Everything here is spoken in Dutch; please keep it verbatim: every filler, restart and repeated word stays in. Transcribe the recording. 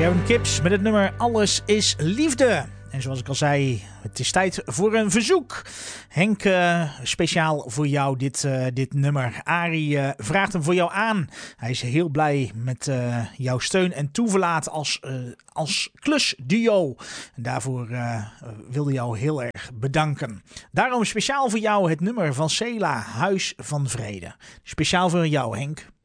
Sharon Kips met het nummer Alles is Liefde. En zoals ik al zei, het is tijd voor een verzoek. Henk, uh, speciaal voor jou dit, uh, dit nummer. Arie uh, vraagt hem voor jou aan. Hij is heel blij met uh, jouw steun en toeverlaat als, uh, als klusduo. En daarvoor uh, wilde jou heel erg bedanken. Daarom speciaal voor jou het nummer van Sela, Huis van Vrede. Speciaal voor jou, Henk.